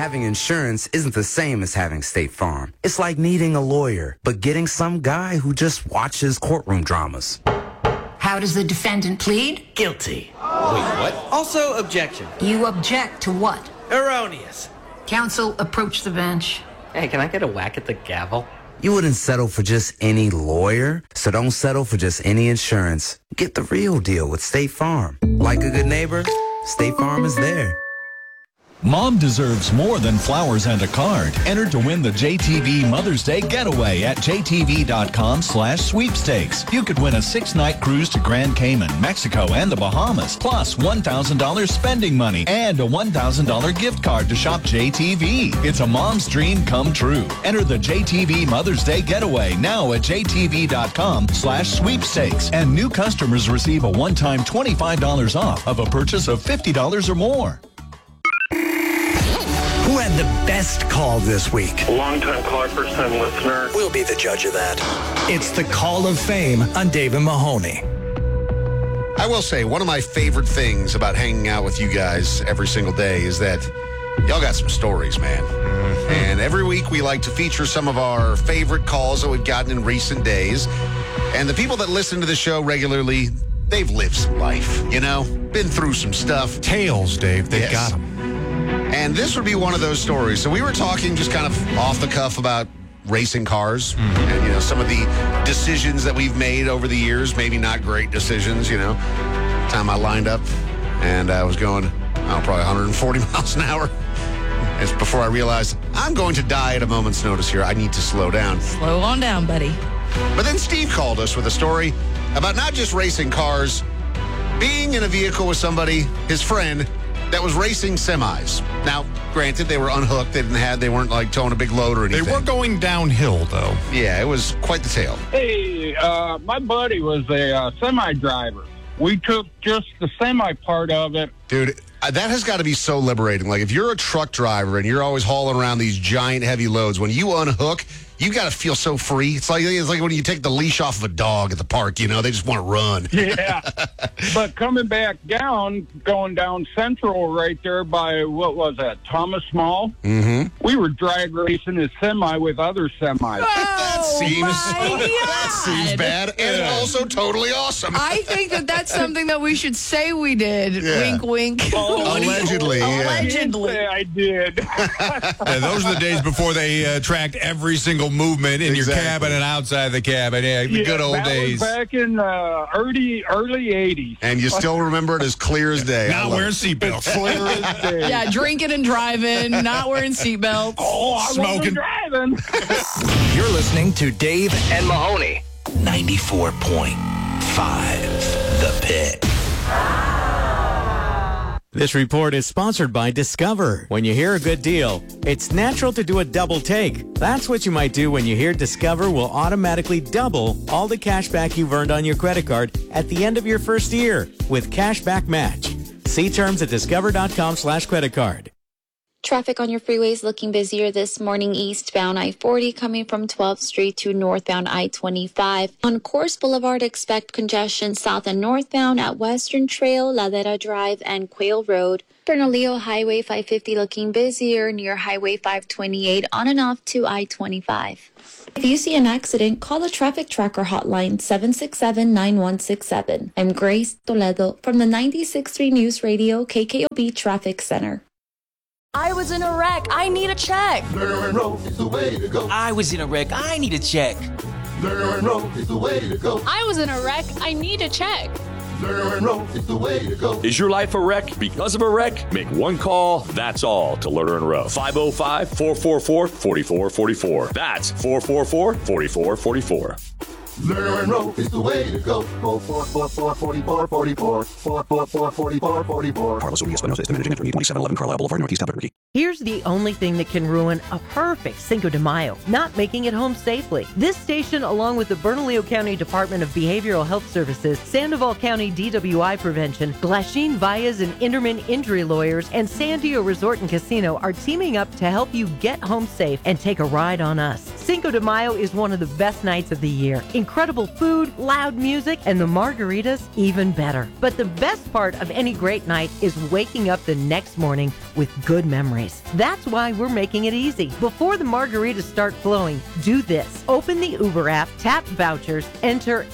Having insurance isn't the same as having State Farm. It's like needing a lawyer, but getting some guy who just watches courtroom dramas. How does the defendant plead? Guilty. Wait, what? Also, objection. You object to what? Erroneous. Counsel, approach the bench. Hey, can I get a whack at the gavel? You wouldn't settle for just any lawyer, so don't settle for just any insurance. Get the real deal with State Farm. Like a good neighbor, State Farm is there. Mom deserves more than flowers and a card. Enter to win the JTV Mother's Day Getaway at jtv.com/sweepstakes. You could win a 6-night cruise to Grand Cayman, Mexico, and the Bahamas, plus $1,000 spending money and a $1,000 gift card to shop JTV. It's a mom's dream come true. Enter the JTV Mother's Day Getaway now at jtv.com/sweepstakes. And new customers receive a one-time $25 off of a purchase of $50 or more. Who had the best call this week? Long-time caller, first-time listener. We'll be the judge of that. It's the Call of Fame on Dave and Mahoney. I will say, one of my favorite things about hanging out with you guys every single day is that y'all got some stories, man. Mm-hmm. And every week we like to feature some of our favorite calls that we've gotten in recent days. And the people that listen to the show regularly, they've lived some life, you know? Been through some stuff. Tales, Dave. They've got them. And this would be one of those stories. So we were talking just kind of off the cuff about racing cars and, you know, some of the decisions that we've made over the years, maybe not great decisions, you know. Time I lined up and I was going, probably 140 miles an hour. It's before I realized I'm going to die at a moment's notice here. I need to slow down. Slow on down, buddy. But then Steve called us with a story about not just racing cars, being in a vehicle with somebody, his friend, that was racing semis. Now, granted, they were unhooked. They weren't like towing a big load or anything. They were going downhill, though. Yeah, it was quite the tale. Hey, my buddy was a semi driver. We took just the semi part of it. Dude, that has got to be so liberating. Like, if you're a truck driver and you're always hauling around these giant, heavy loads, when you unhook, you got to feel so free. It's like when you take the leash off of a dog at the park, you know, they just want to run. Yeah. But coming back down, going down Central right there by, what was that, Thomas Mall? Mm-hmm. We were drag racing a semi with other semis. That seems bad and also totally awesome. I think that's something that we should say we did. Yeah. Wink, wink. Allegedly. Yeah. Allegedly. I did. Yeah, those are the days before they tracked every single movement in your cabin and outside the cabin. Yeah, the good old days. Was back in early 80s. And you still remember it as clear as day. Not wearing seatbelts. Clear as day. Yeah, drinking and driving, not wearing seatbelts. I smoking. Driving. You're listening to Dave and Mahoney. 94.5 The Pit. This report is sponsored by Discover. When you hear a good deal, it's natural to do a double take. That's what you might do when you hear Discover will automatically double all the cash back you've earned on your credit card at the end of your first year with Cashback Match. See terms at discover.com/creditcard. Traffic on your freeways looking busier this morning. Eastbound I-40 coming from 12th Street to northbound I-25. On Course Boulevard, expect congestion south and northbound at Western Trail, Ladera Drive, and Quail Road. Bernalillo Highway 550 looking busier near Highway 528 on and off to I-25. If you see an accident, call the Traffic Tracker hotline 767-9167. I'm Grace Toledo from the 96.3 News Radio KKOB Traffic Center. I was in a wreck. I need a check. Lerner Road is the way to go. I was in a wreck. I need a check. Lerner Road is the way to go. I was in a wreck. I need a check. Lerner Road is the way to go. Is your life a wreck because of a wreck? Make one call, that's all, to Lerner & Rowe. 505-444-4444. That's 444-4444. Lerner Road is the way to go. 444-4444. 444-4444. Carlos Urias Espinosa, estimated 2711 Carlisle Boulevard, Northeast Albuquerque. Here's the only thing that can ruin a perfect Cinco de Mayo, not making it home safely. This station, along with the Bernalillo County Department of Behavioral Health Services, Sandoval County DWI Prevention, Glasheen Valles and Inderman Injury Lawyers, and Sandio Resort and Casino are teaming up to help you get home safe and take a ride on us. Cinco de Mayo is one of the best nights of the year. Incredible food, loud music, and the margaritas even better. But the best part of any great night is waking up the next morning with good memories. That's why we're making it easy. Before the margaritas start flowing, do this. Open the Uber app, tap vouchers, enter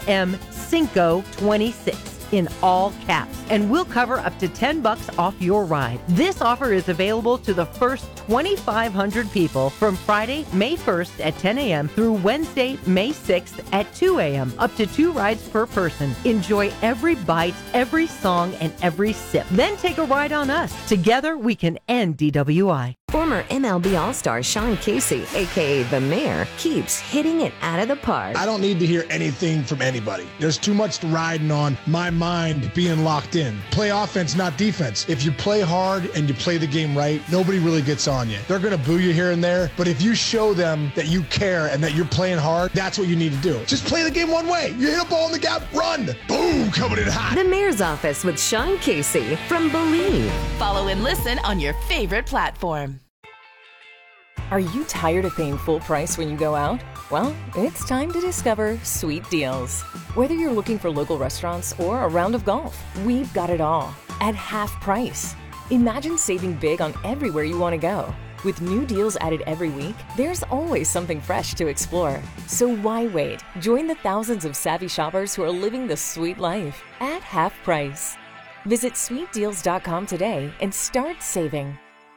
NM526 in all caps, and we'll cover up to $10 off your ride. This offer is available to the first 2,500 people from Friday, May 1st at 10 a.m. through Wednesday, May 6th at 2 a.m. Up to 2 rides per person. Enjoy every bite, every song, and every sip. Then take a ride on us. Together, we can end DWI. Former MLB All-Star Sean Casey, a.k.a. The Mayor, keeps hitting it out of the park. I don't need to hear anything from anybody. There's too much riding on my mind being locked in. Play offense, not defense. If you play hard and you play the game right, nobody really gets on you. They're going to boo you here and there, but if you show them that you care and that you're playing hard, that's what you need to do. Just play the game one way. You hit a ball in the gap, run. Boom, coming in hot. The Mayor's Office with Sean Casey from Believe. Follow and listen on your favorite platform. Are you tired of paying full price when you go out? Well, it's time to discover Sweet Deals. Whether you're looking for local restaurants or a round of golf, we've got it all at half price. Imagine saving big on everywhere you want to go. With new deals added every week, there's always something fresh to explore. So why wait? Join the thousands of savvy shoppers who are living the sweet life at half price. Visit sweetdeals.com today and start saving.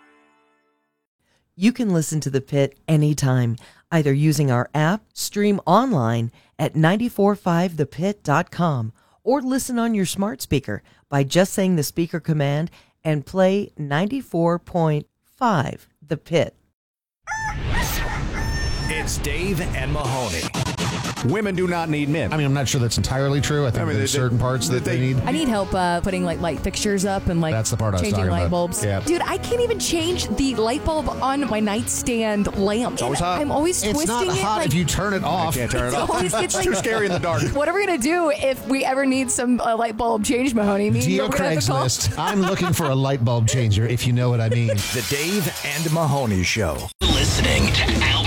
You can listen to The Pit anytime, either using our app, stream online at 945thepit.com, or listen on your smart speaker by just saying the speaker command and play 94.5 The Pit. It's Dave and Mahoney. Women do not need men. I mean, I'm not sure that's entirely true. I think there's certain parts that they need. I need help putting like light fixtures up and like that's the part I was changing talking light about. bulbs. Yeah. Dude, I can't even change the light bulb on my nightstand lamp. It's always hot. I'm always twisting it. It's not hot like, if you turn it off. I can't turn it off. It's too scary in the dark. What are we going to do if we ever need some light bulb change, Mahoney? Dear Craigslist, I'm looking for a light bulb changer, if you know what I mean. The Dave and Mahoney Show. Listening to Al